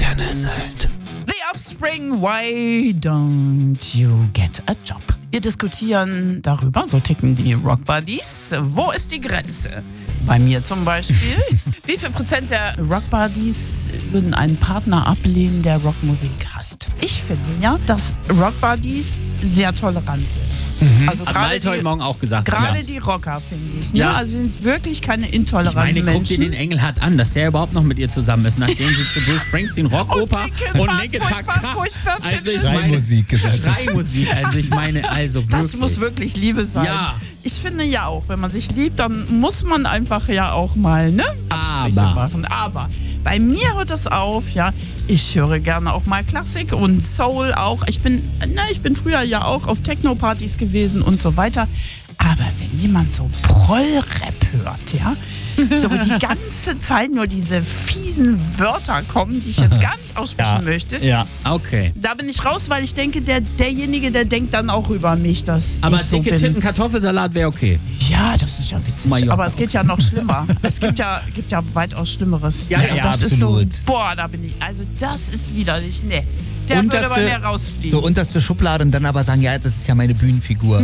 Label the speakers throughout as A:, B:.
A: Antenne Sylt.
B: The Offspring, why don't you get a job? Wir diskutieren darüber, so ticken die Rock Buddies. Wo ist die Grenze? Bei mir zum Beispiel. Wie viel Prozent der Rock Buddies würden einen Partner ablehnen, der Rockmusik hasst? Ich finde ja, dass Rock Buddies sehr tolerant sind. Also
C: Hat Malte heute Morgen auch gesagt.
B: Gerade die Rocker, finde ich. Ne?
C: Ja.
B: Also sind wirklich keine intoleranten
C: Ich meine,
B: Menschen.
C: guck dir den Engelhardt an, dass der überhaupt noch mit ihr zusammen ist, nachdem sie zu Bruce Springsteen Rockoper und Linkin Park Kraft. Also ich meine, Schreimusik. Also ich meine, also wirklich.
B: Das muss wirklich Liebe sein.
C: Ja.
B: Ich finde ja auch, wenn man sich liebt, dann muss man einfach ja auch mal Abstriche machen. Aber bei mir hört das auf, ja. Ich höre gerne auch mal Klassik und Soul auch. Ich bin früher ja auch auf Techno-Partys gewesen und so weiter. Aber wenn jemand so Proll-Rap hört, ja, so die ganze Zeit nur diese fiesen Wörter kommen, die ich jetzt gar nicht aussprechen möchte.
C: Ja, okay.
B: Da bin ich raus, weil ich denke, derjenige, der denkt dann auch über mich, dass
C: Aber
B: ich so
C: dicke
B: bin.
C: Titten Kartoffelsalat wäre okay.
B: Ja, das ist ja witzig.
C: Mallorca.
B: Aber es geht ja noch schlimmer. Es gibt ja weitaus Schlimmeres.
C: Ja,
B: das
D: absolut.
B: ist so, boah, da bin ich, also das ist widerlich, ne. Der würde bei mir rausfliegen.
D: So unterste Schublade und dann aber sagen, ja, das ist ja meine Bühnenfigur.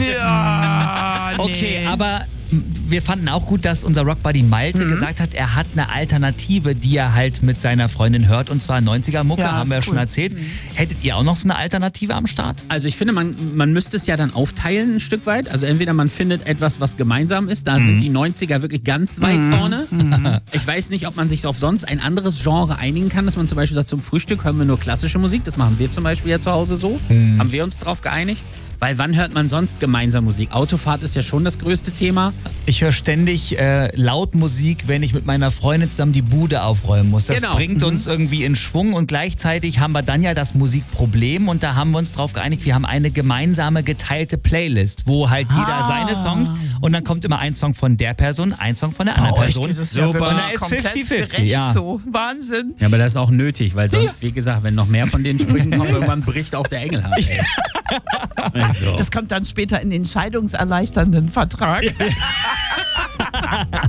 B: Ja, nee.
D: Okay, aber wir fanden auch gut, dass unser Rockbuddy Malte gesagt hat, er hat eine Alternative, die er halt mit seiner Freundin hört, und zwar 90er-Mucke,
B: Ja,
D: haben wir ja
B: ist
D: schon
B: cool.
D: erzählt. Hättet ihr auch noch so eine Alternative am Start?
C: Also ich finde, man müsste es ja dann aufteilen ein Stück weit. Also entweder man findet etwas, was gemeinsam ist. Da sind die 90er wirklich ganz weit vorne. Ich weiß nicht, ob man sich auf sonst ein anderes Genre einigen kann, dass man zum Beispiel sagt, zum Frühstück hören wir nur klassische Musik. Das machen wir zum Beispiel ja zu Hause so. Haben wir uns drauf geeinigt. Weil wann hört man sonst gemeinsam Musik? Autofahrt ist ja schon das größte Thema.
D: Ich höre ständig laut Musik, wenn ich mit meiner Freundin zusammen die Bude aufräumen muss. Das
C: Genau.
D: bringt uns irgendwie in Schwung, und gleichzeitig haben wir dann ja das Musikproblem, und da haben wir uns drauf geeinigt, wir haben eine gemeinsame geteilte Playlist, wo halt jeder seine Songs, und dann kommt immer ein Song von der Person, ein Song von der anderen Person.
B: Das ist ja
D: und
B: wirklich
D: da ist
B: komplett
D: 50-50.
B: gerecht
D: Ja.
B: so. Wahnsinn.
C: Ja, aber das ist auch nötig, weil sonst, wie gesagt, wenn noch mehr von den Sprüchen kommen, irgendwann bricht auch der Engelhardt. Ey. Also.
B: Das kommt dann später in den scheidungserleichternden Vertrag.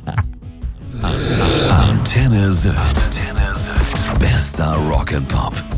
A: Antenne Sylt. Bester Rock'n'Pop.